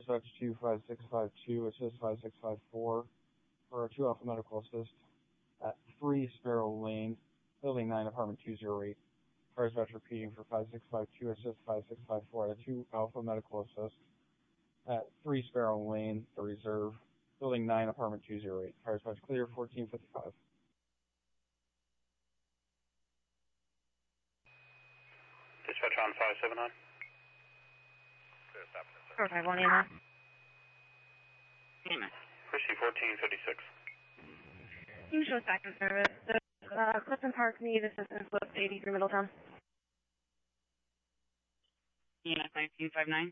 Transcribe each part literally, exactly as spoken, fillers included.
dispatch two five six five two, assist five six five four for a two Alpha Medical Assist at three Sparrow Lane, Building nine, Apartment two oh eight. Fire dispatch repeating for five six five two, assist five six five four at a two Alpha Medical Assist at three Sparrow Lane, The Reserve, Building nine, Apartment two oh eight. Fire dispatch clear, fourteen fifty-five. Dispatch on five seven nine. four five one E M S. E M S. Receive fourteen fifty-six. Usual second service. Uh, Clifton Park need assistance with eighty-three Middletown. E M S nineteen fifty-nine.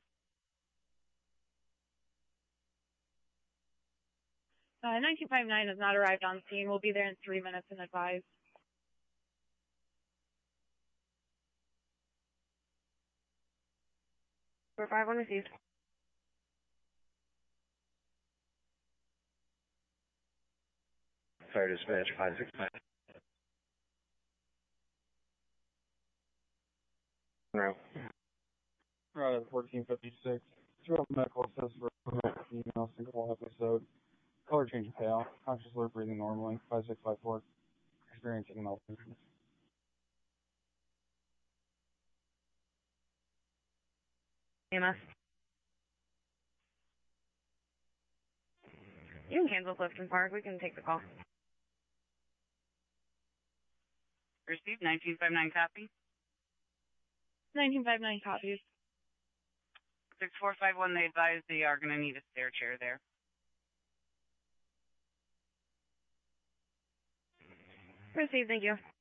Uh, nineteen fifty-nine has not arrived on scene. We'll be there in three minutes and advise. four five one received. Fire dispatch five six five. No. Right at fourteen fifty-six. Two Alpha Medical Assist for a female single episode. Color change of payoff. Conscious alert, breathing normally. five six five four. Experiencing malfunctions. E M S. You can cancel Clifton Park. We can take the call. Received nineteen fifty-nine copy. nineteen fifty-nine copies. six four five one, they advise they are going to need a stair chair there. Received, thank you.